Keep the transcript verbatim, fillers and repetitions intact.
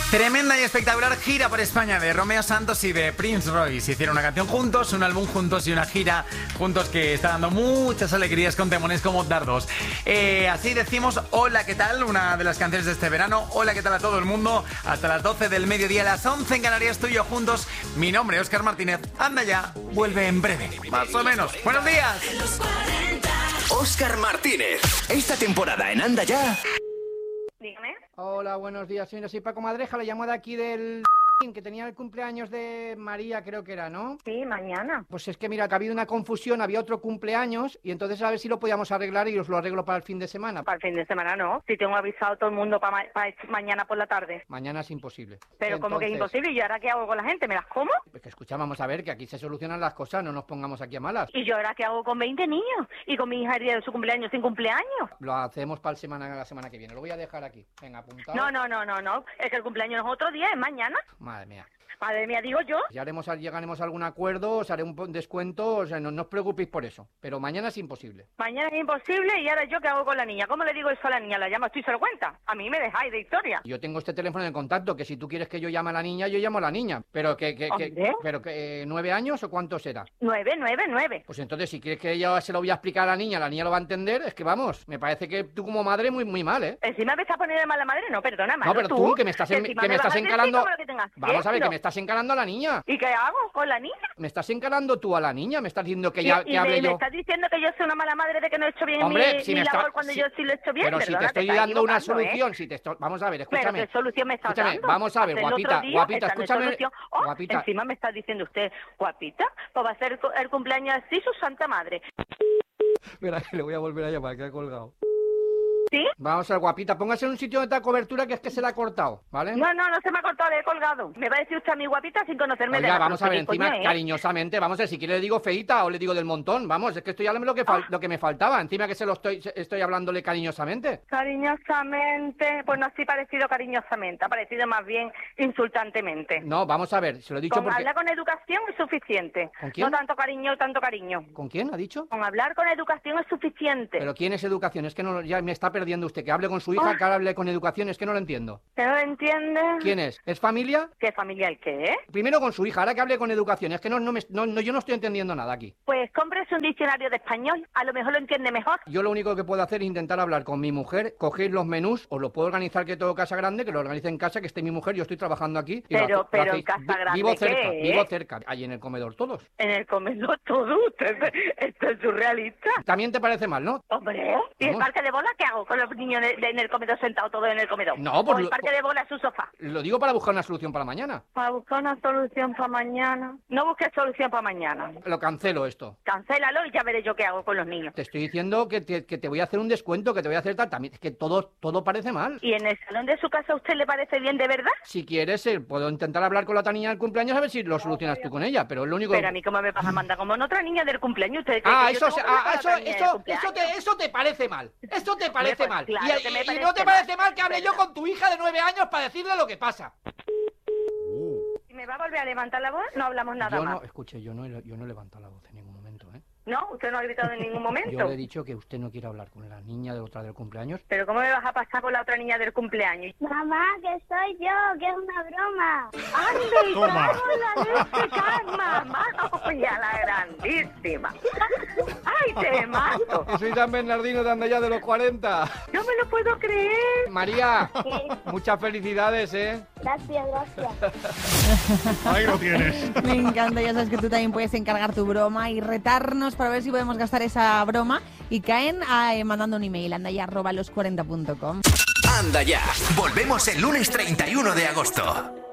Tremenda y espectacular gira por España de Romeo Santos y de Prince Royce. Hicieron una canción juntos, un álbum juntos y una gira juntos que está dando muchas alegrías con temones como dardos. Eh, así decimos hola, ¿qué tal? Una de las canciones de este verano. Hola, ¿qué tal a todo el mundo? Hasta las doce del mediodía, las once en Canarias, tú y yo juntos. Mi nombre es Óscar Martínez. Anda ya, vuelve en breve, más o menos. ¡Buenos días! Óscar Martínez. Esta temporada en Anda Ya. Dígame. Hola, buenos días, señora. Soy Paco Madreja, le llamo de aquí del... que tenía el cumpleaños de María, creo que era, ¿no? Sí, mañana. Pues es que mira, que ha habido una confusión, había otro cumpleaños y entonces a ver si lo podíamos arreglar y os lo arreglo para el fin de semana. Para el fin de semana no. Si tengo avisado a todo el mundo para ma pa mañana por la tarde. Mañana es imposible. Pero entonces... ¿cómo que es imposible? ¿Y yo ahora qué hago con la gente? ¿Me las como? Pues que escucha, vamos a ver, que aquí se solucionan las cosas, no nos pongamos aquí a malas. ¿Y yo ahora qué hago con veinte niños? ¿Y con mi hija el día de su cumpleaños sin cumpleaños? Lo hacemos para el semana, la semana que viene, lo voy a dejar aquí. Venga, apuntado. No, no, no, no, no. Es que el cumpleaños es otro día, es mañana. Madre mía. Madre mía, digo yo. Ya haremos, llegaremos a algún acuerdo, os haré un descuento, o sea, no, no os preocupéis por eso. Pero mañana es imposible. Mañana es imposible y ahora yo qué hago con la niña. ¿Cómo le digo eso a la niña? ¿La llamo tú y se lo cuenta? A mí me dejáis de historia. Yo tengo este teléfono de contacto, que si tú quieres que yo llame a la niña, yo llamo a la niña. Pero que, que, que pero que, eh, ¿nueve años o cuánto será? Nueve, nueve, nueve. Pues entonces, si quieres que ella se lo voy a explicar a la niña, la niña lo va a entender, es que vamos, me parece que tú como madre muy, muy mal, ¿eh? Encima me estás poniendo de mala madre, no, perdona, No, pero tú, tú que me estás, en, que me estás encarando... Vamos a ver, que me estás encarando a la niña. ¿Y qué hago con la niña? Me estás encarando tú a la niña, me estás diciendo que ya y, que hable y me, yo. me estás diciendo que yo soy una mala madre de que no he hecho bien Hombre, mi, si mi me labor está, cuando si, yo sí lo he hecho bien. Pero Perdona, si te estoy te dando una ¿eh? solución, si te estoy... Vamos a ver, escúchame. ¿Pero qué solución me estás escúchame, dando? vamos a ver, Hacer guapita, día, guapita, esta no es escúchame. solución. Oh, Guapita. Encima me está diciendo usted, guapita, pues va a ser el cumpleaños así su santa madre. Espera, le voy a volver a llamar, que ha colgado. ¿Sí? Vamos a ver, guapita, póngase en un sitio donde está cobertura, que es que se la ha cortado, ¿vale? No, no, no se me ha cortado, le he colgado. Me va a decir usted a mi guapita sin conocerme. Oiga, de nada. vamos a ver, encima, ¿eh? cariñosamente, vamos a ver, si quiere le digo feita o le digo del montón, vamos, es que estoy hablando lo que, fal- Ah. lo que me faltaba, encima que se lo estoy, estoy hablándole cariñosamente. Cariñosamente, pues no así parecido cariñosamente, ha parecido más bien insultantemente. No, vamos a ver, se lo he dicho Con porque... hablar con educación es suficiente. ¿Con quién? No tanto cariño, tanto cariño. ¿Con quién ha dicho? Con hablar con educación es suficiente. ¿Pero quién es educación? Es que no, ya me está perdiendo usted, que hable con su hija, Oh. que hable con educación, es que no lo entiendo. ¿Que no lo entiende? ¿Quién es? ¿Es familia? ¿Qué familia el qué? Primero con su hija, ahora que hable con educación, es que no, no, me, no, no yo no estoy entendiendo nada aquí. Pues cómprese un diccionario de español, a lo mejor lo entiende mejor. Yo lo único que puedo hacer es intentar hablar con mi mujer, coger los menús, os lo puedo organizar, que tengo casa grande, que lo organice en casa, que esté mi mujer, yo estoy trabajando aquí. y lo Pero, hace- lo pero en hacéis. casa Vi- grande, Vivo cerca, ¿qué? vivo cerca, allí en el comedor todos. En el comedor todo, usted, esto es surrealista. También te parece mal, ¿no? Hombre, ¿y el Vamos. parque de bola qué hago con los niños de- de- en el comedor sentados todos en el comedor? No, pues ¿O el lo- parque de bola es su sofá? Lo digo para buscar una solución para mañana. Para buscar una solución para mañana. No busques solución para mañana. Lo cancelo esto. Cancélalo y ya veré yo qué hago con los niños. Te estoy diciendo que te, que te voy a hacer un descuento, que te voy a hacer tal. También, es que todo, todo parece mal. ¿Y en el salón de su casa a usted le parece bien de verdad? Si quieres, eh, puedo intentar hablar con la otra niña del cumpleaños a ver si lo solucionas tú con ella, pero es lo único... Pero a mí cómo me vas a mandar como en otra niña del cumpleaños. ¿Usted cree Ah, que yo eso, tengo se- que hablar ah, con eso, otra niña del eso, cumpleaños? eso, te, eso te parece mal. Eso te parece pues mal. claro y, que me y- y parece no te mal. parece mal que hable yo ¿Verdad? con tu hija de nueve años para decirle lo que pasa. Si me va a volver a levantar la voz, no hablamos nada Yo más. no, escuche, yo no, he- yo no he levantado la voz en ningún momento, ¿eh? No, usted no ha gritado en ningún momento. Yo le he dicho que usted no quiere hablar con la niña de otra del cumpleaños. Pero ¿cómo me vas a pasar con la otra niña del cumpleaños? Mamá, que soy yo, que es una broma. ¡Ande, Toma. cago en la leche, calma, mamá! ¡Oye, a la grandísima! ¡Ay, te mato! Que soy San Bernardino de Andaya de los cuarenta. ¡No me lo puedo creer! María, muchas felicidades, ¿eh? Gracias, gracias. Ahí lo tienes. Me encanta, ya sabes que tú también puedes encargar tu broma y retarnos para ver si podemos gastar esa broma. Y caen ah, eh, mandando un email, andaya arroba los cuarenta punto com. Anda Ya. Volvemos el lunes treinta y uno de agosto.